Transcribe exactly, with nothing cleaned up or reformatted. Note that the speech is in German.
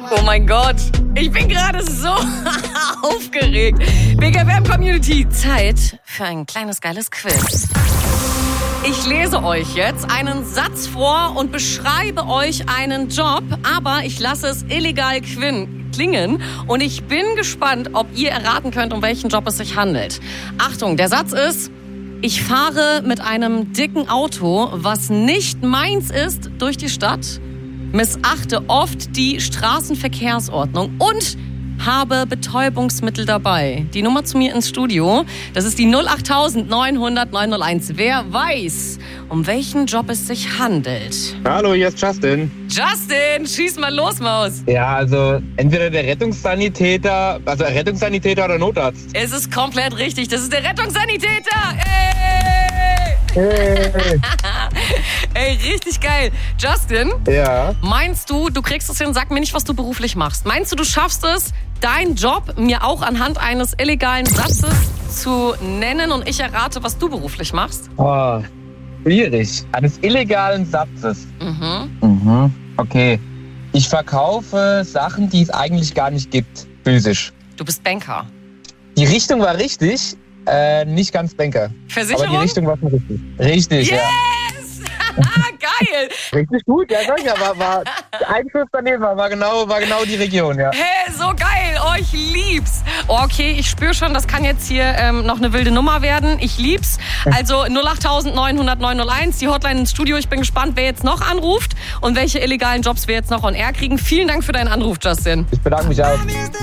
Oh mein Gott, ich bin gerade so aufgeregt. Big F M Community, Zeit für ein kleines geiles Quiz. Ich lese euch jetzt einen Satz vor und beschreibe euch einen Job, aber ich lasse es illegal klingen und ich bin gespannt, ob ihr erraten könnt, um welchen Job es sich handelt. Achtung, der Satz ist: Ich fahre mit einem dicken Auto, was nicht meins ist, durch die Stadt, missachte oft die Straßenverkehrsordnung und habe Betäubungsmittel dabei. Die Nummer zu mir ins Studio, das ist die null acht neun hundert neun null eins. Wer weiß, um welchen Job es sich handelt? Hallo, hier ist Justin. Justin, schieß mal los, Maus. Ja, also entweder der Rettungssanitäter, also Rettungssanitäter oder Notarzt. Es ist komplett richtig, das ist der Rettungssanitäter. Ey! Hey. Ey, richtig geil. Justin, Ja. meinst du, du kriegst es hin, sag mir nicht, was du beruflich machst. Meinst du, du schaffst es, deinen Job mir auch anhand eines illegalen Satzes zu nennen und ich errate, was du beruflich machst? Oh, schwierig. Eines illegalen Satzes. Mhm. Mhm. Okay. Ich verkaufe Sachen, die es eigentlich gar nicht gibt, physisch. Du bist Banker. Die Richtung war richtig, äh, nicht ganz Banker. Versicherung? Aber die Richtung war schon richtig. Richtig, Yes! ja. Geil! Richtig gut, ja, sag ich ja, war, war ein Schuss daneben, war, war, genau, war genau die Region, ja. Hey, so geil! Oh, ich lieb's! Oh, okay, ich spüre schon, das kann jetzt hier ähm, noch eine wilde Nummer werden. Ich lieb's. Also null acht neun hundert neun null eins, die Hotline ins Studio. Ich bin gespannt, wer jetzt noch anruft und welche illegalen Jobs wir jetzt noch on air kriegen. Vielen Dank für deinen Anruf, Justin. Ich bedanke mich auch.